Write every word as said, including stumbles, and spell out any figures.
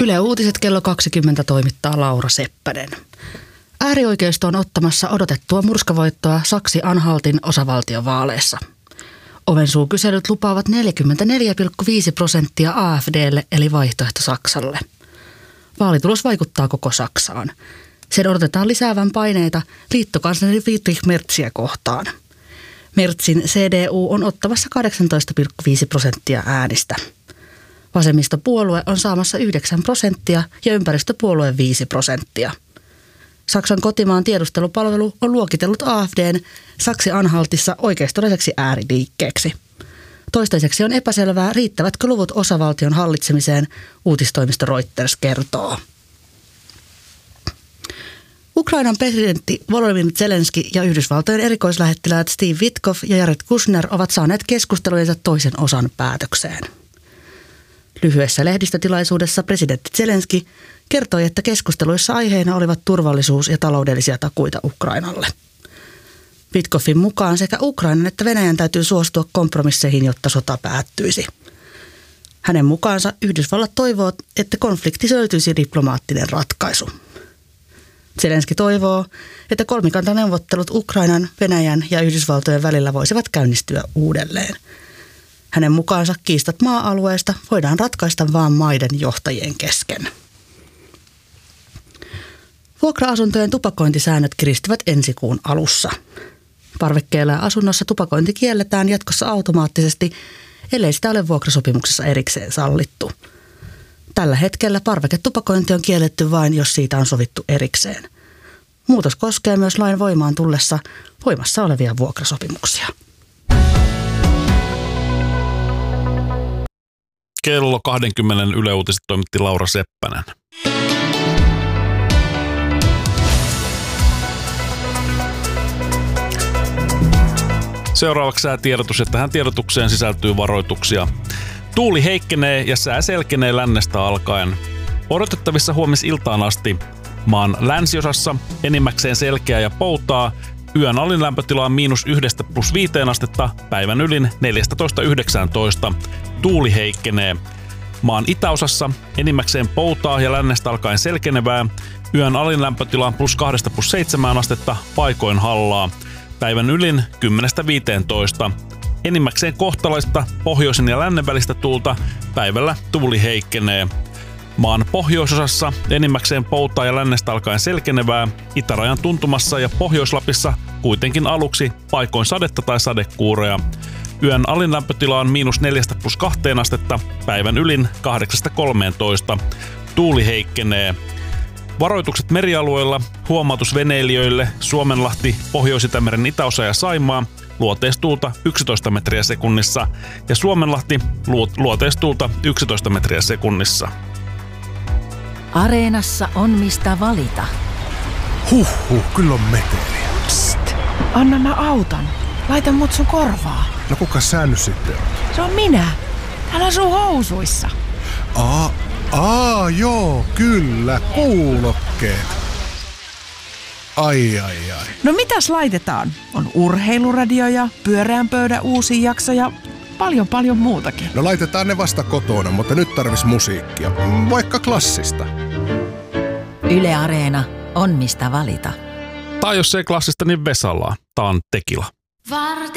Yle Uutiset kello kaksikymmentä toimittaa Laura Seppänen. Äärioikeisto on ottamassa odotettua murskavoittoa Saksi-Anhaltin osavaltiovaaleissa. Ovensuukyselyt lupaavat neljäkymmentäneljä pilkku viisi prosenttia A F D:lle eli vaihtoehto Saksalle. Vaalitulos vaikuttaa koko Saksaan. Sen odotetaan lisäävän paineita liittokansleri Friedrich Merziä kohtaan. Merzin C D U on ottamassa kahdeksantoista pilkku viisi prosenttia äänistä. Vasemmistopuolue on saamassa yhdeksän prosenttia ja ympäristöpuolue viisi prosenttia. Saksan kotimaan tiedustelupalvelu on luokitellut A F D:n Saksi-Anhaltissa oikeistolaiseksi ääriliikkeeksi. Toistaiseksi on epäselvää, riittävätkö luvut osavaltion hallitsemiseen, uutistoimisto Reuters kertoo. Ukrainan presidentti Volodymyr Zelenski ja Yhdysvaltojen erikoislähettiläät Steve Witkoff ja Jared Kushner ovat saaneet keskustelujensa toisen osan päätökseen. Lyhyessä lehdistötilaisuudessa presidentti Zelenski kertoi, että keskusteluissa aiheena olivat turvallisuus ja taloudellisia takuita Ukrainalle. Witkoffin mukaan sekä Ukrainan että Venäjän täytyy suostua kompromisseihin, jotta sota päättyisi. Hänen mukaansa Yhdysvallat toivoo, että konflikti löytyisi diplomaattinen ratkaisu. Zelenski toivoo, että kolmikantaneuvottelut Ukrainan, Venäjän ja Yhdysvaltojen välillä voisivat käynnistyä uudelleen. Hänen mukaansa kiistat maa-alueesta voidaan ratkaista vain maiden johtajien kesken. Vuokra-asuntojen tupakointisäännöt kiristyvät ensi kuun alussa. Parvekkeella ja asunnossa tupakointi kielletään jatkossa automaattisesti, ellei sitä ole vuokrasopimuksessa erikseen sallittu. Tällä hetkellä parveketupakointi on kielletty vain, jos siitä on sovittu erikseen. Muutos koskee myös lain voimaan tullessa voimassa olevia vuokrasopimuksia. Kello kaksikymmentä Yle Uutiset toimitti Laura Seppänen. Seuraavaksi säätiedotus, ja tähän tiedotukseen sisältyy varoituksia. Tuuli heikkenee ja sää selkenee lännestä alkaen. Odotettavissa huomisiltaan asti. Maan länsiosassa enimmäkseen selkeää ja poutaa. Yön alin lämpötila on miinus yhdestä plus viiteen astetta, päivän ylin neljätoista yhdeksäntoista. Tuuli heikkenee. Maan itäosassa enimmäkseen poutaa ja lännestä alkaen selkenevää. Yön alin lämpötila on plus kahdesta plus seitsemään astetta, paikoin hallaa. Päivän ylin kymmenestä viiteentoista. Enimmäkseen kohtalaista pohjoisen ja lännen välistä tuulta, päivällä tuuli heikkenee. Maan pohjoisosassa enimmäkseen poutaa ja lännestä alkaen selkenevää, itärajan tuntumassa ja Pohjois-Lapissa kuitenkin aluksi paikoin sadetta tai sadekuuroja. Yön alin lämpötila on miinus neljästä plus kahteen astetta, päivän ylin kahdeksasta kolmeentoista. Tuuli heikkenee. Varoitukset merialueilla, huomautus veneilijöille, Suomenlahti, Pohjois-Itämeren itäosa ja Saimaa, luoteistuulta yksitoista metriä sekunnissa ja Suomenlahti, luoteistuulta yksitoista metriä sekunnissa. Areenassa on mistä valita. Huhhuh, kyllä on meteliä. Psst, anna mä autan. Laita mut sun korvaa. No kuka sä nyt sitten on? Se on minä. Täällä sun housuissa. Aa, aa, joo, kyllä, kuulokkeet. Ai, ai, ai. No mitäs laitetaan? On urheiluradio ja pyöreän pöydän uusi jakso ja paljon paljon muutakin. No laitetaan ne vasta kotona, mutta nyt tarvis musiikkia. Vaikka klassista. Yle Areena on mistä valita. Tai jos ei klassista, niin Vesalaa. Tää on Tekila.